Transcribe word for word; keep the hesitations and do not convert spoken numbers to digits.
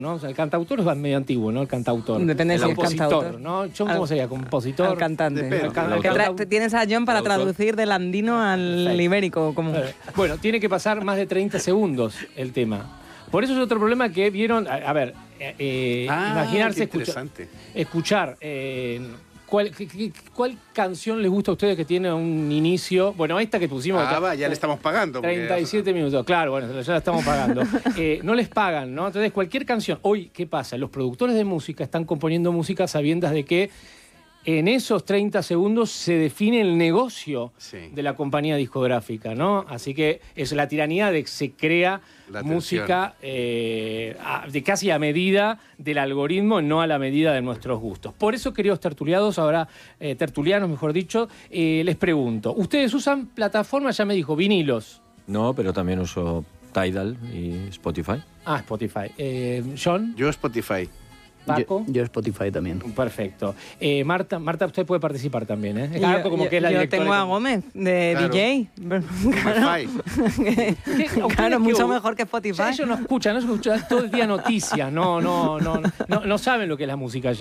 ¿no? O sea, el cantautor es medio antiguo, ¿no? El cantautor. Depende el si es cantautor. ¿no? John, ¿cómo sería? ¿Compositor? Al cantante. Depende. Al can- al que tienes a John para autor. Traducir del andino al Perfecto. Ibérico. Como... Bueno, tiene que pasar más de treinta segundos el tema. Por eso es otro problema que vieron. A, a ver, eh, ah, imaginarse escuchar. Escuchar. Eh, ¿Cuál, qué, ¿Cuál canción les gusta a ustedes que tiene un inicio? Bueno, esta que pusimos... Ah, va, ya le estamos pagando. treinta y siete minutos, claro, bueno, ya la estamos pagando. eh, no les pagan, ¿no? Entonces, cualquier canción... Hoy, ¿qué pasa? Los productores de música están componiendo música sabiendas de que en esos treinta segundos se define el negocio sí. de la compañía discográfica, ¿no? Así que es la tiranía de que se crea música eh, a, de casi a medida del algoritmo, no a la medida de nuestros gustos. Por eso, queridos tertuliados, ahora eh, tertulianos, mejor dicho, eh, les pregunto, ¿ustedes usan plataformas, ya me dijo, vinilos? No, pero también uso Tidal y Spotify. Ah, Spotify. Eh, ¿John? Yo Spotify. ¿Paco? Yo, yo Spotify también. Perfecto. Eh, Marta, Marta, usted puede participar también, ¿eh? Yo, como que es la yo tengo a Gómez, de claro. D J. Claro, claro mucho mejor que Spotify. Ya ellos no escuchan, no escuchan todo el día noticias, no, no, no, no, no, no saben lo que es la música ya.